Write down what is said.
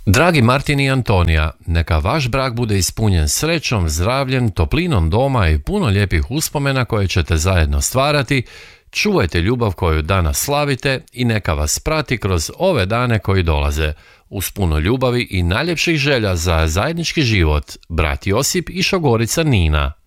Dragi Martin i Antonija, neka vaš brak bude ispunjen srećom, zdravljem, toplinom doma i puno lijepih uspomena koje ćete zajedno stvarati. Čuvajte ljubav koju danas slavite i neka vas prati kroz ove dane koji dolaze. Uz puno ljubavi i najljepših želja za zajednički život, brat Josip i šogorica Nina.